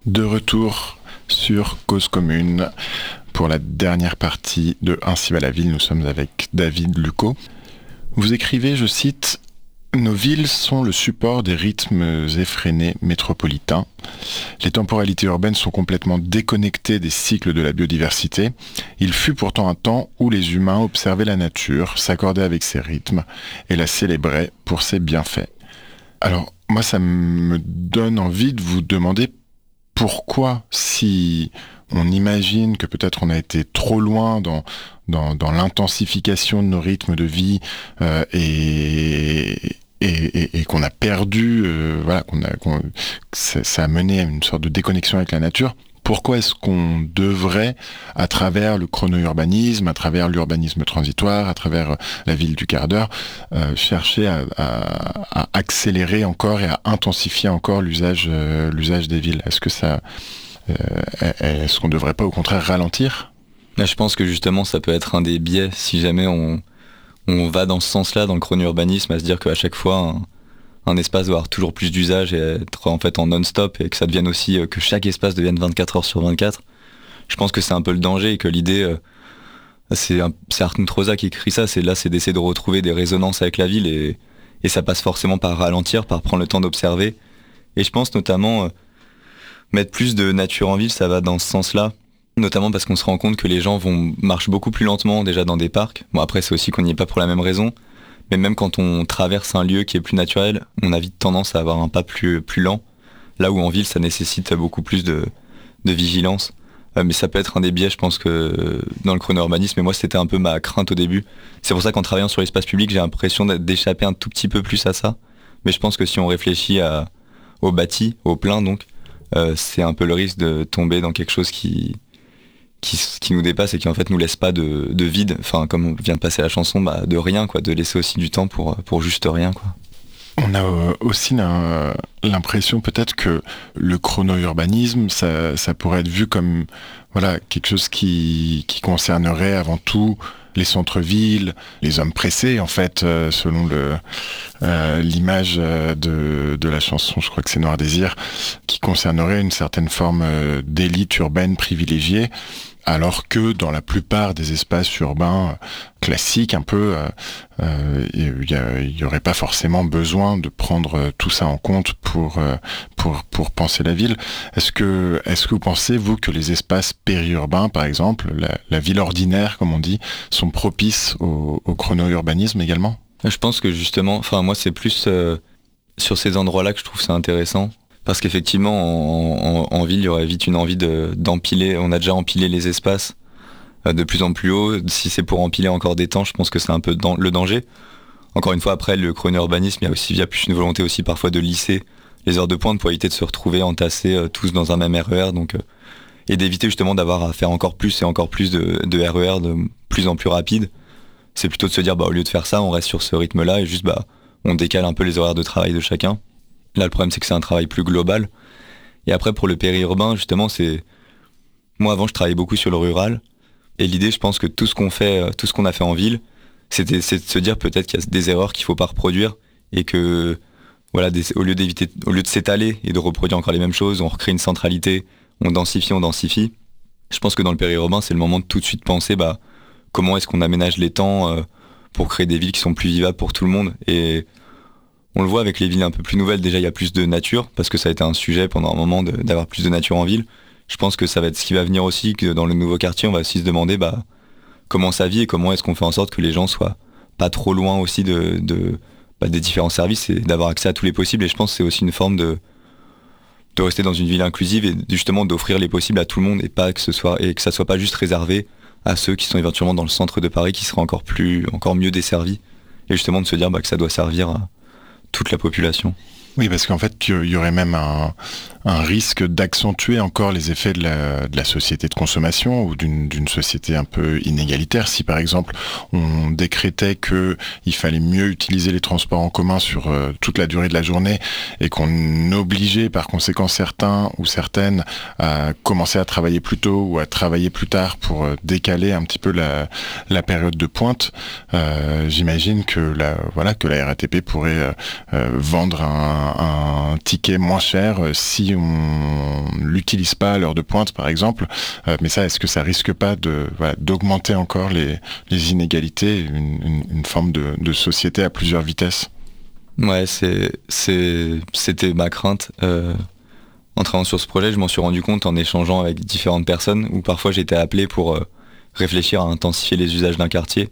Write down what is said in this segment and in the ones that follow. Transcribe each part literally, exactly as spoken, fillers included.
De retour sur Cause Commune pour la dernière partie de Ainsi va la ville. Nous sommes avec David Lucot. Vous écrivez, je cite, « Nos villes sont le support des rythmes effrénés métropolitains. Les temporalités urbaines sont complètement déconnectées des cycles de la biodiversité. Il fut pourtant un temps où les humains observaient la nature, s'accordaient avec ses rythmes et la célébraient pour ses bienfaits. » Alors, moi, ça me donne envie de vous demander pourquoi, si on imagine que peut-être on a été trop loin dans, dans, dans l'intensification de nos rythmes de vie euh, et, et, et, et qu'on a perdu, euh, voilà, qu'on a, qu'on, ça, ça a mené à une sorte de déconnexion avec la nature, pourquoi est-ce qu'on devrait, à travers le chrono-urbanisme, à travers l'urbanisme transitoire, à travers la ville du quart d'heure, euh, chercher à, à, à accélérer encore et à intensifier encore l'usage, euh, l'usage des villes? Est-ce que ça, euh, est-ce qu'on ne devrait pas au contraire ralentir? Là, je pense que justement, ça peut être un des biais si jamais on, on va dans ce sens-là, dans le chrono-urbanisme, à se dire qu'à chaque fois, un, un espace doit avoir toujours plus d'usage et être en fait en non-stop, et que ça devienne aussi, euh, que chaque espace devienne vingt-quatre heures sur vingt-quatre. Je pense que c'est un peu le danger et que l'idée, euh, c'est, un, c'est Arthur Troza qui écrit ça, c'est là, c'est d'essayer de retrouver des résonances avec la ville, et, et ça passe forcément par ralentir, par prendre le temps d'observer. Et je pense notamment, euh, mettre plus de nature en ville, ça va dans ce sens-là, notamment parce qu'on se rend compte que les gens vont marchent beaucoup plus lentement déjà dans des parcs. Bon, après, c'est aussi qu'on n'y est pas pour la même raison. Mais même quand on traverse un lieu qui est plus naturel, on a vite tendance à avoir un pas plus, plus lent. Là où en ville, ça nécessite beaucoup plus de, de vigilance. Euh, mais ça peut être un des biais, je pense, que dans le chrono-urbanisme. Et moi, c'était un peu ma crainte au début. C'est pour ça qu'en travaillant sur l'espace public, j'ai l'impression d'échapper un tout petit peu plus à ça. Mais je pense que si on réfléchit à, au bâti, au plein, donc, euh, c'est un peu le risque de tomber dans quelque chose qui... Qui, qui nous dépasse et qui en fait nous laisse pas de, de vide, enfin comme on vient de passer la chanson, bah, de rien, quoi, de laisser aussi du temps pour, pour juste rien, quoi. On a aussi l'impression peut-être que le chrono-urbanisme, ça, ça pourrait être vu comme voilà, quelque chose qui, qui concernerait avant tout les centres-villes, les hommes pressés, en fait, euh, selon le, euh, l'image de, de la chanson, je crois que c'est Noir Désir, qui concernerait une certaine forme euh, d'élite urbaine privilégiée, alors que dans la plupart des espaces urbains classiques, un peu, euh, euh, il n'y aurait pas forcément besoin de prendre tout ça en compte pour, euh, pour, pour penser la ville. Est-ce que, est-ce que vous pensez, vous, que les espaces périurbains, par exemple, la, la ville ordinaire, comme on dit, sont propices au, au chrono-urbanisme également? Je pense que justement, enfin moi c'est plus euh, sur ces endroits-là que je trouve ça intéressant. Parce qu'effectivement, en, en, en ville, il y aurait vite une envie de, d'empiler. On a déjà empilé les espaces euh, de plus en plus haut. Si c'est pour empiler encore des temps, je pense que c'est un peu dans, le danger. Encore une fois, après, le chrono-urbanisme, il y a aussi il y a plus une volonté aussi parfois de lisser les heures de pointe pour éviter de se retrouver entassés euh, tous dans un même R E R. Donc, euh, et d'éviter justement d'avoir à faire encore plus et encore plus de, de R E R de plus en plus rapide. C'est plutôt de se dire, bah, au lieu de faire ça, on reste sur ce rythme-là et juste, bah, on décale un peu les horaires de travail de chacun. Là, le problème, c'est que c'est un travail plus global. Et après, pour le périurbain, justement, c'est... Moi, avant, je travaillais beaucoup sur le rural. Et l'idée, je pense que tout ce qu'on fait, tout ce qu'on a fait en ville, c'était, c'est de se dire peut-être qu'il y a des erreurs qu'il faut pas reproduire. Et que, voilà, des, au lieu d'éviter, au lieu de s'étaler et de reproduire encore les mêmes choses, on recrée une centralité, on densifie, on densifie. Je pense que dans le périurbain, c'est le moment de tout de suite penser, bah, comment est-ce qu'on aménage les temps euh, pour créer des villes qui sont plus vivables pour tout le monde. Et on le voit avec les villes un peu plus nouvelles, déjà il y a plus de nature, parce que ça a été un sujet pendant un moment de, d'avoir plus de nature en ville. Je pense que ça va être ce qui va venir aussi, que dans le nouveau quartier, on va aussi se demander bah, comment ça vit et comment est-ce qu'on fait en sorte que les gens soient pas trop loin aussi de, de, bah, des différents services et d'avoir accès à tous les possibles. Et je pense que c'est aussi une forme de, de rester dans une ville inclusive et justement d'offrir les possibles à tout le monde et, pas que ce soit, et que ça soit pas juste réservé à ceux qui sont éventuellement dans le centre de Paris qui seraient encore, plus, encore mieux desservis. Et justement de se dire bah, que ça doit servir à toute la population. Oui, parce qu'en fait, il y aurait même un, un risque d'accentuer encore les effets de la, de la société de consommation ou d'une, d'une société un peu inégalitaire. Si par exemple, on décrétait qu'il fallait mieux utiliser les transports en commun sur euh, toute la durée de la journée et qu'on obligeait par conséquent certains ou certaines à commencer à travailler plus tôt ou à travailler plus tard pour euh, décaler un petit peu la, la période de pointe, euh, j'imagine que la, voilà, que la R A T P pourrait euh, euh, vendre un un ticket moins cher euh, si si on l'utilise pas à l'heure de pointe, par exemple. Euh, mais ça, est-ce que ça risque pas de, voilà, d'augmenter encore les, les inégalités, une, une, une forme de, de société à plusieurs vitesses? Ouais, c'est, c'est, c'était ma crainte. Euh, en travaillant sur ce projet, je m'en suis rendu compte en échangeant avec différentes personnes, où parfois j'étais appelé pour euh, réfléchir à intensifier les usages d'un quartier.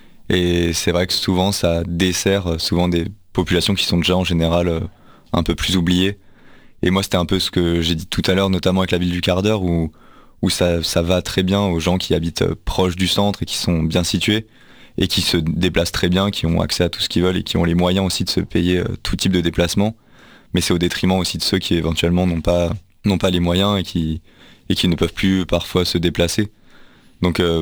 Et c'est vrai que souvent, ça dessert euh, souvent des populations qui sont déjà en général euh, un peu plus oubliées. Et moi, c'était un peu ce que j'ai dit tout à l'heure, notamment avec la ville du quart d'heure, où, où ça, ça va très bien aux gens qui habitent euh, proches du centre et qui sont bien situés, et qui se déplacent très bien, qui ont accès à tout ce qu'ils veulent et qui ont les moyens aussi de se payer euh, tout type de déplacement. Mais c'est au détriment aussi de ceux qui éventuellement n'ont pas, n'ont pas les moyens et qui, et qui ne peuvent plus parfois se déplacer. Donc euh,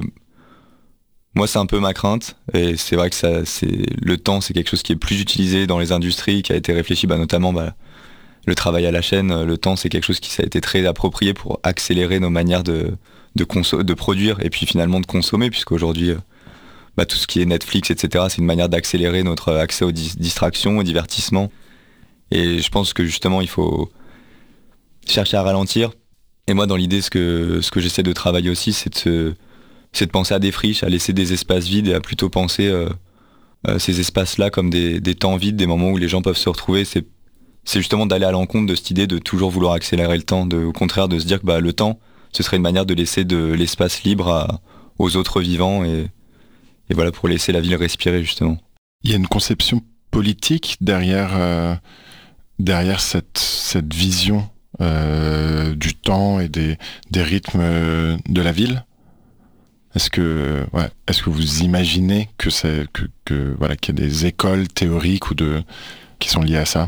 moi c'est un peu ma crainte, et c'est vrai que ça, c'est, le temps c'est quelque chose qui est plus utilisé dans les industries, qui a été réfléchi bah, notamment bah, le travail à la chaîne. Le temps c'est quelque chose qui ça a été très approprié pour accélérer nos manières de, de, conso- de produire et puis finalement de consommer, puisqu'aujourd'hui euh, bah, tout ce qui est Netflix, et cetera, c'est une manière d'accélérer notre accès aux dis- distractions, au divertissement. Et je pense que justement, il faut chercher à ralentir. Et moi, dans l'idée, ce que, ce que j'essaie de travailler aussi, c'est de, se, c'est de penser à des friches, à laisser des espaces vides et à plutôt penser euh, euh, ces espaces-là comme des, des temps vides, des moments où les gens peuvent se retrouver. C'est, c'est justement d'aller à l'encontre de cette idée de toujours vouloir accélérer le temps, de, au contraire de se dire que bah, le temps, ce serait une manière de laisser de l'espace libre à, aux autres vivants et, et voilà, pour laisser la ville respirer justement. Il y a une conception politique derrière, euh, derrière cette, cette vision euh, du temps et des, des rythmes de la ville. Est-ce que, ouais, est-ce que vous imaginez que c'est, que, que, voilà, qu'il y a des écoles théoriques ou de, qui sont liées à ça?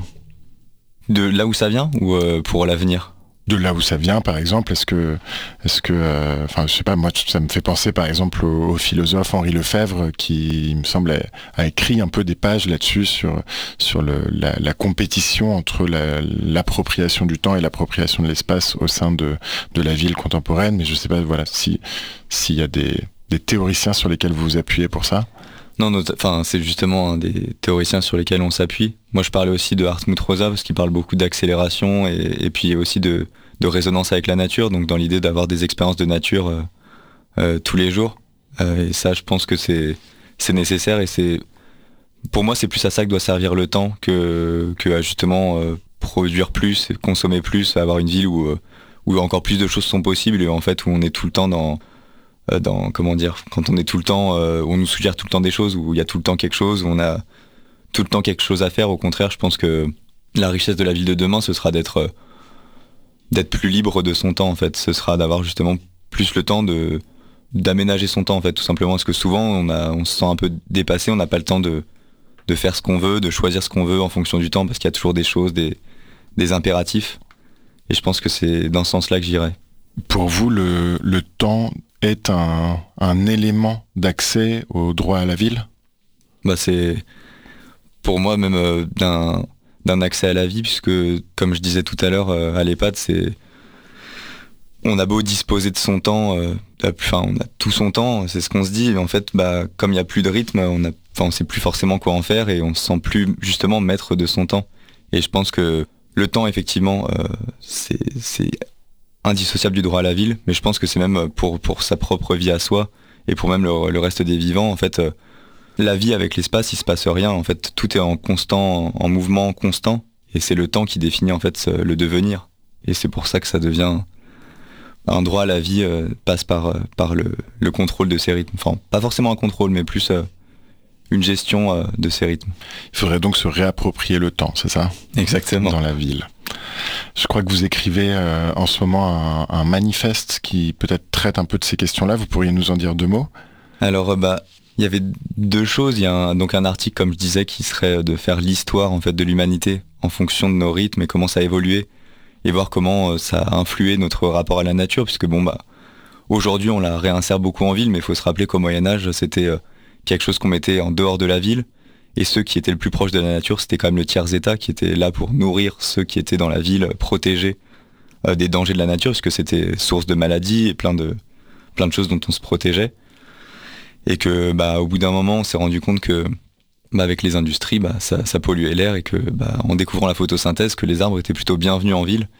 De là où ça vient ou euh, pour l'avenir? De là où ça vient, par exemple, est-ce que, est-ce que, enfin, euh, je sais pas, moi, ça me fait penser, par exemple, au, au philosophe Henri Lefebvre, qui, il me semble, a, a écrit un peu des pages là-dessus sur sur le, la, la compétition entre la, l'appropriation du temps et l'appropriation de l'espace au sein de de la ville contemporaine. Mais je sais pas, voilà, si s'il y a des des théoriciens sur lesquels vous vous appuyez pour ça. Non, enfin, c'est justement un des théoriciens sur lesquels on s'appuie. Moi, je parlais aussi de Hartmut Rosa, parce qu'il parle beaucoup d'accélération et, et puis aussi de, de résonance avec la nature, donc dans l'idée d'avoir des expériences de nature euh, euh, tous les jours. Euh, et ça, je pense que c'est, c'est nécessaire, et c'est, pour moi, c'est plus à ça que doit servir le temps que, que à justement euh, produire plus, consommer plus, avoir une ville où, où encore plus de choses sont possibles, et en fait, où on est tout le temps dans... dans, comment dire, quand on est tout le temps, euh, on nous suggère tout le temps des choses, où il y a tout le temps quelque chose, où on a tout le temps quelque chose à faire. Au contraire, je pense que la richesse de la ville de demain, ce sera d'être, euh, d'être plus libre de son temps, en fait. Ce sera d'avoir justement plus le temps de, d'aménager son temps, en fait, tout simplement. Parce que souvent, on, a, on se sent un peu dépassé, on n'a pas le temps de, de faire ce qu'on veut, de choisir ce qu'on veut en fonction du temps, parce qu'il y a toujours des choses, des, des impératifs. Et je pense que c'est dans ce sens-là que j'irai. Pour vous, le, le temps est un, un élément d'accès au droit à la ville? Bah c'est pour moi même euh, d'un, d'un accès à la vie, puisque comme je disais tout à l'heure euh, à l'EHPAD, c'est on a beau disposer de son temps, euh, enfin on a tout son temps, c'est ce qu'on se dit, mais en fait bah comme il n'y a plus de rythme, on a, enfin on sait plus forcément quoi en faire et on se sent plus justement maître de son temps. Et je pense que le temps effectivement euh, c'est c'est indissociable du droit à la ville, mais je pense que c'est même pour, pour sa propre vie à soi et pour même le, le reste des vivants. En fait, euh, la vie avec l'espace, il se passe rien. En fait, tout est en constant, en mouvement constant, et c'est le temps qui définit en fait le devenir. Et c'est pour ça que ça devient un droit à la vie euh, passe par euh, par le, le contrôle de ces rythmes. Enfin, pas forcément un contrôle, mais plus euh, une gestion euh, de ces rythmes. Il faudrait donc se réapproprier le temps, c'est ça? Exactement. Dans la ville. Je crois que vous écrivez euh, en ce moment un, un manifeste qui peut-être traite un peu de ces questions-là. Vous pourriez nous en dire deux mots? Alors, euh, bah, il y avait deux choses. Il y a un, donc un article, comme je disais, qui serait de faire l'histoire en fait de l'humanité en fonction de nos rythmes et comment ça a évolué, et voir comment euh, ça a influé notre rapport à la nature, puisque bon bah aujourd'hui on la réinsère beaucoup en ville, mais il faut se rappeler qu'au Moyen-Âge c'était euh, quelque chose qu'on mettait en dehors de la ville. Et ceux qui étaient le plus proches de la nature, c'était quand même le tiers-état qui était là pour nourrir ceux qui étaient dans la ville, protégés euh, des dangers de la nature, parce que c'était source de maladies et plein de, plein de choses dont on se protégeait. Et que, bah, au bout d'un moment, on s'est rendu compte que, bah, avec les industries, bah, ça, ça polluait l'air, et que, bah, en découvrant la photosynthèse, que les arbres étaient plutôt bienvenus en ville,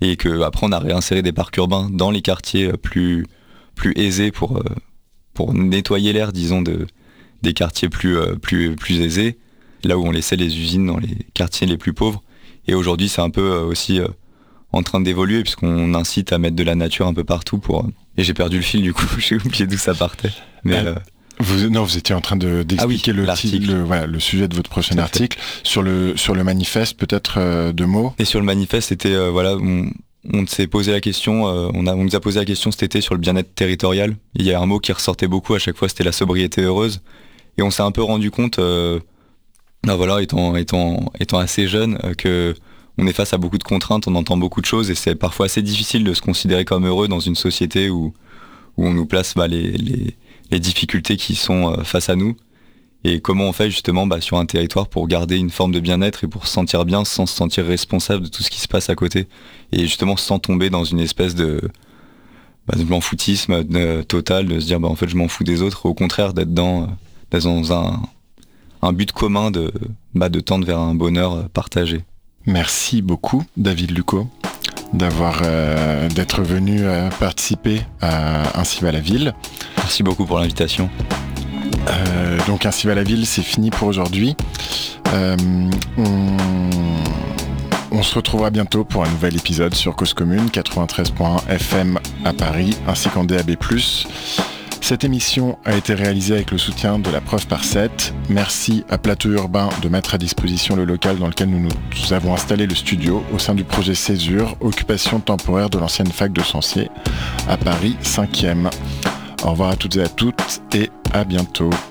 et qu'après on a réinséré des parcs urbains dans les quartiers plus, plus aisés pour, euh, pour nettoyer l'air, disons, de, des quartiers plus, euh, plus, plus aisés, là où on laissait les usines dans les quartiers les plus pauvres. Et aujourd'hui c'est un peu euh, aussi euh, en train d'évoluer puisqu'on incite à mettre de la nature un peu partout pour... Et j'ai perdu le fil du coup, j'ai oublié d'où ça partait. Mais... Euh, Vous, non, vous étiez en train de, d'expliquer ah oui, le, le, voilà, le sujet de votre prochain article. Sur le, sur le manifeste, peut-être euh, deux mots. Et sur le manifeste, c'était, euh, voilà, on, on s'est posé la question, euh, on, a, on nous a posé la question cet été sur le bien-être territorial. Il y a un mot qui ressortait beaucoup à chaque fois, c'était la sobriété heureuse. Et on s'est un peu rendu compte, euh, ben voilà, étant, étant, étant assez jeune, euh, que on est face à beaucoup de contraintes, on entend beaucoup de choses, et c'est parfois assez difficile de se considérer comme heureux dans une société où, où on nous place bah, les... les les difficultés qui sont face à nous et comment on fait justement bah, sur un territoire pour garder une forme de bien-être et pour se sentir bien sans se sentir responsable de tout ce qui se passe à côté et justement sans tomber dans une espèce de, bah, de m'en-foutisme de, total, de se dire bah, en fait je m'en fous des autres, au contraire d'être dans, dans un, un but commun de, bah, de tendre vers un bonheur partagé. Merci beaucoup David Lucot d'avoir euh, d'être venu euh, participer à Ainsi va la ville. Merci beaucoup pour l'invitation. Euh, donc Ainsi va la ville, c'est fini pour aujourd'hui. Euh, on, on se retrouvera bientôt pour un nouvel épisode sur Cause Commune quatre-vingt-treize point un F M à Paris ainsi qu'en D A B plus. Cette émission a été réalisée avec le soutien de la Preuve par sept. Merci à Plateau Urbain de mettre à disposition le local dans lequel nous nous avons installé le studio au sein du projet Césure, occupation temporaire de l'ancienne fac de Censier à Paris cinquième. Au revoir à toutes et à toutes et à bientôt.